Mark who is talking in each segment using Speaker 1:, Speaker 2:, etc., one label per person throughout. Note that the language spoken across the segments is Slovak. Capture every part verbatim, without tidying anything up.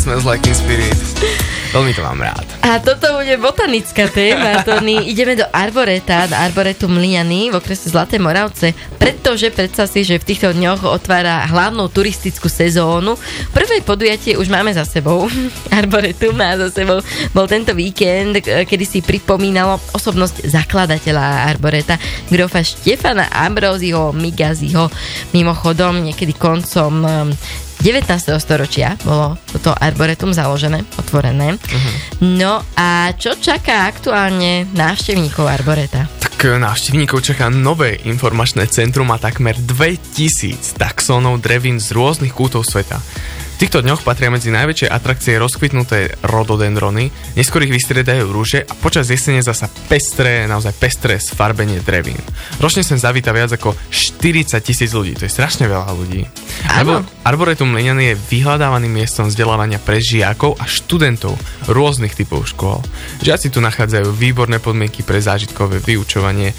Speaker 1: Smells Like Teen Spirit. Veľmi to mám rád.
Speaker 2: A toto bude botanická téma, Tony. Ideme do Arboreta, do Arboretum Mlyňany v okrese Zlaté Moravce, pretože predstav si, že v týchto dňoch otvára hlavnú turistickú sezónu. Prvé podujatie už máme za sebou. Arboretum má za sebou. Bol tento víkend, kedy si pripomínalo osobnosť zakladateľa Arboreta, grofa Štefana Ambróziho Migaziho. Mimochodom, niekedy koncom devätnásteho storočia bolo toto Arboretum založené, otvorené. Uh-huh. No a čo čaká aktuálne návštevníkov Arboreta?
Speaker 1: Tak návštevníkov čaká nové informačné centrum a takmer dvetisíc taxónov drevín z rôznych kútov sveta. V týchto dňoch patria medzi najväčšie atrakcie rozkvitnuté rododendrony, neskôr ich vystriedajú rúže a počas jesene zasa pestré, naozaj pestré sfarbenie drevín. Ročne sem zavíta viac ako štyridsať tisíc ľudí, to je strašne veľa ľudí. Arbor, Arboretum Mlyňany je vyhľadávaným miestom vzdelávania pre žiakov a študentov rôznych typov škôl. Žiaci tu nachádzajú výborné podmienky pre zážitkové vyučovanie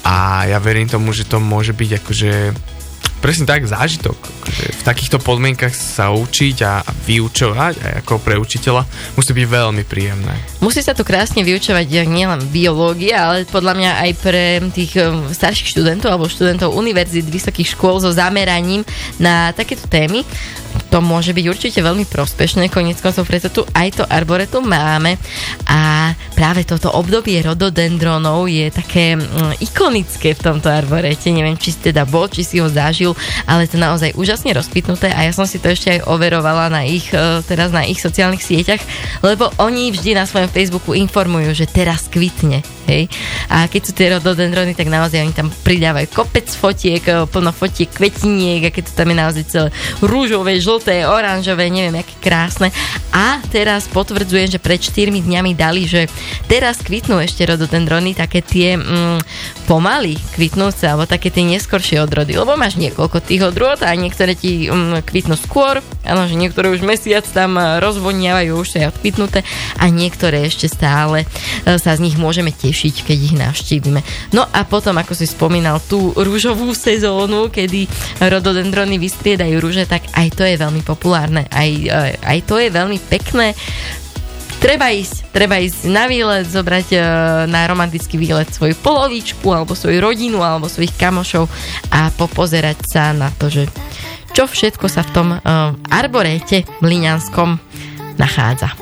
Speaker 1: a ja verím tomu, že to môže byť akože presne tak, zážitok. V takýchto podmienkach sa učiť a vyučovať aj ako pre učiteľa musí byť veľmi príjemné.
Speaker 2: Musí sa tu krásne vyučovať nielen biológia, ale podľa mňa aj pre tých starších študentov alebo študentov univerzít, vysokých škôl so zameraním na takéto témy. To môže byť určite veľmi prospešné, koniec koncov, preto tu aj to Arboretum máme a práve toto obdobie rododendronov je také mm, ikonické v tomto arborete. Neviem, či si teda bol, či si ho zažil, ale to naozaj úžasne rozpitnuté a ja som si to ešte aj overovala na ich, teraz na ich sociálnych sieťach, lebo oni vždy na svojom Facebooku informujú, že teraz kvitne. Hej. A keď sú tie rododendrony, tak naozaj oni tam pridávajú kopec fotiek, plno fotiek, kvetiniek a keď to tam je naozaj celé rúžové, žlté, oranžové, neviem, aké krásne. A teraz potvrdzujem, že pred štyrmi dňami dali, že teraz kvitnú ešte rododendrony, také tie mm, pomaly kvitnúce, alebo také tie neskoršie odrody, lebo máš niekoľko tých odrôd a niektoré ti mm, kvitnú skôr, áno, že niektoré už mesiac tam rozvoniavajú, už sú aj odkvitnuté a niektoré ešte stále sa z nich môžeme tešiť, keď ich navštívime. No a potom, ako si spomínal, tú rúžovú sezónu, kedy rododendrony vystriedajú rúže, tak aj to je veľmi populárne. Aj, aj to je veľmi pekné. Treba ísť, treba ísť na výlet, zobrať e, na romantický výlet svoju polovičku, alebo svoju rodinu, alebo svojich kamošov a popozerať sa na to, že čo všetko sa v tom e, arboréte mlyňanskom nachádza.